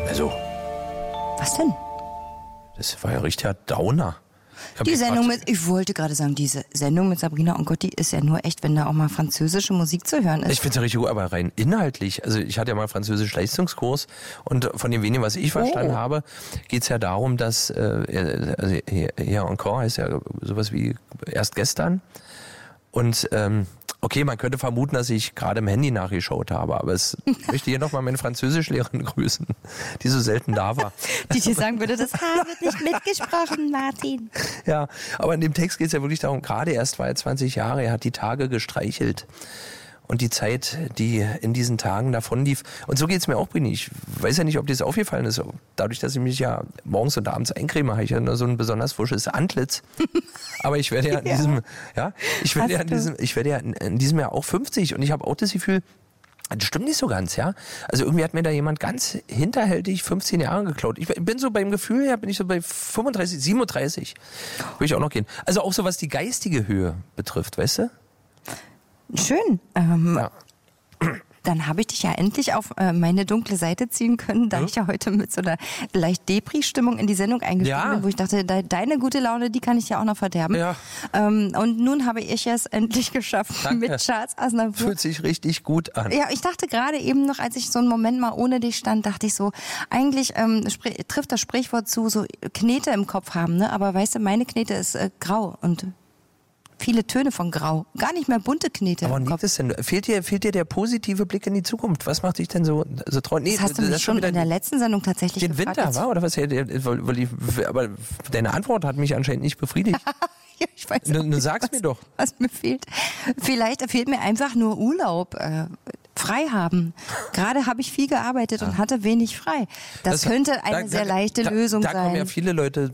Also, Was denn? das war ja richtiger Downer. Ich wollte gerade sagen, diese Sendung mit Sabrina und Gotti ist ja nur echt, wenn da auch mal französische Musik zu hören ist. Ich finde es ja richtig gut, aber rein inhaltlich. Also ich hatte ja mal französisch Leistungskurs und von dem wenigen, was ich verstanden habe, geht es ja darum, dass hier encore heißt ja sowas wie erst gestern. Und okay, man könnte vermuten, dass ich gerade im Handy nachgeschaut habe, aber ich möchte hier nochmal meine Französischlehrerin grüßen, die so selten da war. Die dir sagen würde, das Haar wird nicht mitgesprochen, Martin. Ja, aber in dem Text geht es ja wirklich darum, gerade erst war er 20 Jahre, er hat die Tage gestreichelt. Und die Zeit, die in diesen Tagen davon lief. Und so geht es mir auch, Brini. Ich weiß ja nicht, ob dir das aufgefallen ist. Dadurch, dass ich mich ja morgens und abends eincreme, habe ich ja nur so ein besonders frisches Antlitz. Aber ich werde ja in diesem Jahr auch 50 und ich habe auch das Gefühl, das stimmt nicht so ganz, ja. Also irgendwie hat mir da jemand ganz hinterhältig 15 Jahre geklaut. Ich bin so beim Gefühl her, bin ich so bei 35, 37. Würde ich auch noch gehen. Also auch so, was die geistige Höhe betrifft, weißt du? Schön. Ja. Dann habe ich dich ja endlich auf meine dunkle Seite ziehen können, da ich ja heute mit so einer leicht Depri-Stimmung in die Sendung eingestiegen bin, wo ich dachte, deine gute Laune, die kann ich ja auch noch verderben. Ja. Und nun habe ich es endlich geschafft. Danke. Mit Charles Aznavour. Fühlt sich richtig gut an. Ja, ich dachte gerade eben noch, als ich so einen Moment mal ohne dich stand, dachte ich so, eigentlich trifft das Sprichwort zu, so Knete im Kopf haben, ne? Aber weißt du, meine Knete ist grau und viele Töne von Grau. Gar nicht mehr bunte Knete. Aber liegt es denn? Fehlt dir der positive Blick in die Zukunft? Was macht dich denn so traurig? Nee, das hast du mich schon in der letzten Sendung tatsächlich den gefragt. Winter, war? Oder was? Aber deine Antwort hat mich anscheinend nicht befriedigt. Ja, ich weiß Du sag's mir doch. Was mir fehlt. Vielleicht fehlt mir einfach nur Urlaub. Frei haben. Gerade habe ich viel gearbeitet und hatte wenig frei. Das könnte eine sehr leichte Lösung sein. Da kommen ja viele Leute